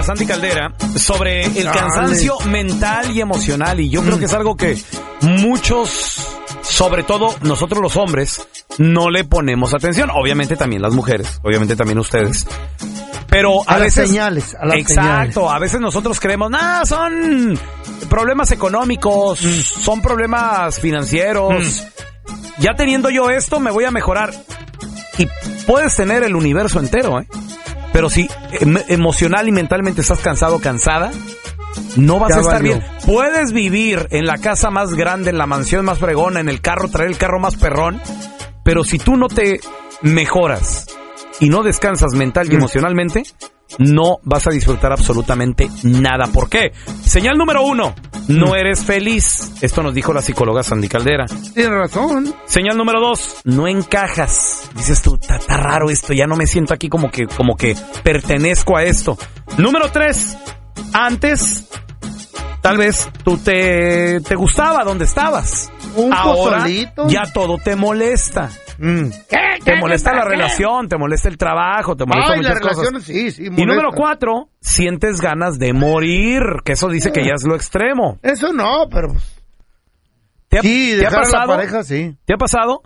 Sandy Caldera sobre el cansancio mental y emocional, y yo creo que es algo que muchos, sobre todo nosotros los hombres, no le ponemos atención. Obviamente también las mujeres, obviamente también ustedes. Pero a veces señales, exacto, a veces nosotros creemos, son problemas económicos, son problemas financieros. Ya teniendo yo esto, me voy a mejorar. Y puedes tener el universo entero, pero si emocional y mentalmente estás cansado, cansada, no vas a estar bien. Puedes vivir en la casa más grande, en la mansión más fregona, en el carro, traer el carro más perrón, pero si tú no te mejoras y no descansas mental y emocionalmente, no vas a disfrutar absolutamente nada. ¿Por qué? Señal número 1, no eres feliz. Esto nos dijo la psicóloga Sandy Caldera. Tienes razón. Señal número 2, no encajas. Dices tú, está raro esto, ya no me siento aquí como que pertenezco a esto. Número 3, antes tal vez tú te gustaba donde estabas. Ahora pozolito. Ya todo te molesta. Te molesta la relación, te molesta el trabajo, te molesta muchas cosas. Sí, y número 4, sientes ganas de morir, que eso dice que ya es lo extremo. Eso no, pero ¿Te ha pasado? A la pareja, sí. ¿Te ha pasado?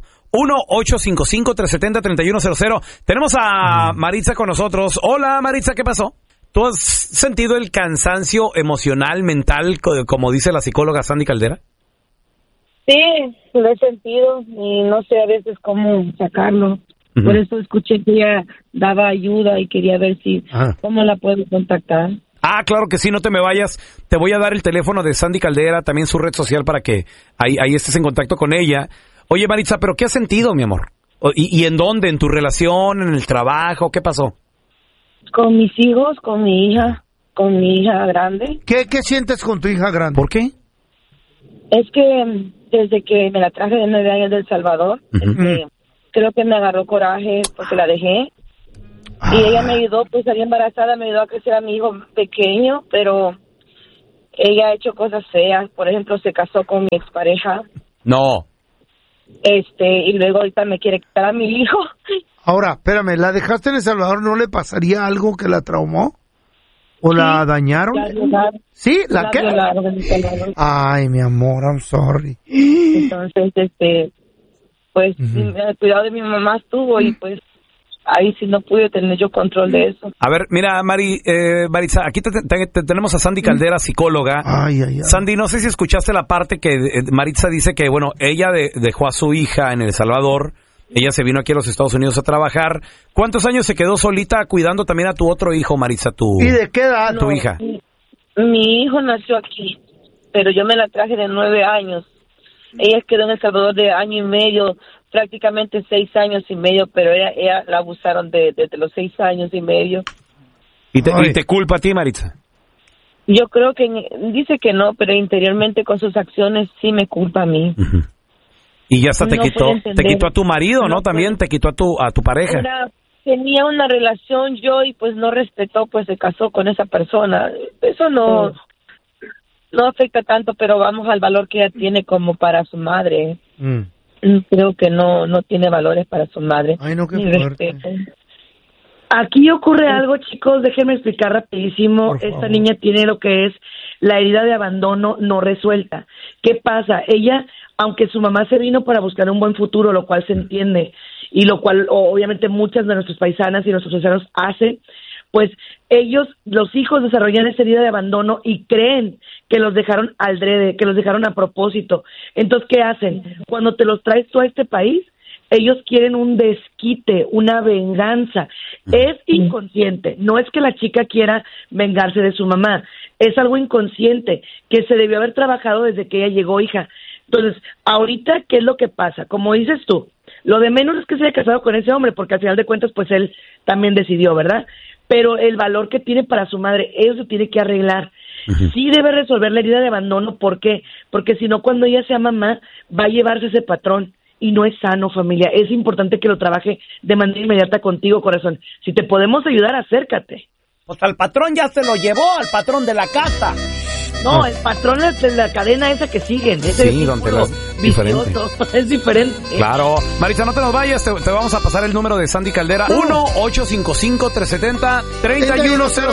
1-855-370-3100. Tenemos a Maritza con nosotros. Hola, Maritza, ¿qué pasó? ¿Tú has sentido el cansancio emocional, mental, como dice la psicóloga Sandy Caldera? Sí, lo he sentido y no sé a veces cómo sacarlo. Por eso escuché que ella daba ayuda y quería ver cómo la puedo contactar. Claro que sí, no te me vayas. Te voy a dar el teléfono de Sandy Caldera, también su red social, para que ahí estés en contacto con ella. Oye, Maritza, ¿pero qué has sentido, mi amor? ¿Y en dónde? ¿En tu relación? ¿En el trabajo? ¿Qué pasó? Con mis hijos, con mi hija grande. ¿Qué sientes con tu hija grande? ¿Por qué? Es que desde que me la traje de 9 años de El Salvador, creo que me agarró coraje porque la dejé. Y ella me ayudó, pues salí embarazada, me ayudó a crecer a mi hijo pequeño, pero ella ha hecho cosas feas. Por ejemplo, se casó con mi expareja. No. Y luego ahorita me quiere quitar a mi hijo. Ahora, espérame, ¿la dejaste en El Salvador? ¿No le pasaría algo que la traumó? ¿O la dañaron? La violaron. ¿Sí? ¿La qué? Violaron en El Salvador. Ay, mi amor, I'm sorry. Entonces, pues, el cuidado de mi mamá estuvo y pues ahí sí no pude tener yo control de eso. A ver, mira, Maritza, aquí te tenemos a Sandy Caldera, psicóloga. Ay. Sandy, no sé si escuchaste la parte que Maritza dice que, bueno, ella dejó a su hija en El Salvador. Ella se vino aquí a los Estados Unidos a trabajar. ¿Cuántos años se quedó solita cuidando también a tu otro hijo, Maritza? ¿Y de qué edad? Tu hija. Mi hijo nació aquí, pero yo me la traje de 9 años. Ella quedó en El Salvador de año y medio, prácticamente 6 años y medio, pero ella la abusaron desde los 6 años y medio. ¿Y te culpa a ti, Maritza? Yo creo que dice que no, pero interiormente con sus acciones sí me culpa a mí. Y ya hasta te quitó a tu marido, ¿no? También te quitó a tu pareja. Tenía una relación yo y pues no respetó, pues se casó con esa persona. Eso no afecta tanto, pero vamos al valor que ella tiene como para su madre. Creo que no tiene valores para su madre. Ay, no, qué fuerte. Aquí ocurre algo, chicos, déjenme explicar rapidísimo. Esta niña tiene lo que es la herida de abandono no resuelta. ¿Qué pasa? Ella, aunque su mamá se vino para buscar un buen futuro, lo cual se entiende, y lo cual obviamente muchas de nuestras paisanas y nuestros paisanos hacen, pues ellos, los hijos, desarrollan esa herida de abandono y creen que los dejaron adrede, que los dejaron a propósito. Entonces, ¿qué hacen? Cuando te los traes tú a este país, ellos quieren un desquite, una venganza. Es inconsciente. No es que la chica quiera vengarse de su mamá. Es algo inconsciente que se debió haber trabajado desde que ella llegó, hija. Entonces, ahorita, ¿qué es lo que pasa? Como dices tú, lo de menos es que se haya casado con ese hombre, porque al final de cuentas, pues él también decidió, ¿verdad? Pero el valor que tiene para su madre, eso se tiene que arreglar. Sí debe resolver la herida de abandono. ¿Por qué? Porque si no, cuando ella sea mamá, va a llevarse ese patrón. Y no es sano, familia. Es importante que lo trabaje de manera inmediata contigo, corazón. Si te podemos ayudar, acércate. Pues al patrón ya se lo llevó, al patrón de la casa. No, el patrón es de la cadena esa que siguen. Ese sí, donde es diferente. Es diferente. Claro. Maritza, no te nos vayas. Te vamos a pasar el número de Sandy Caldera. 1-855-370-3100.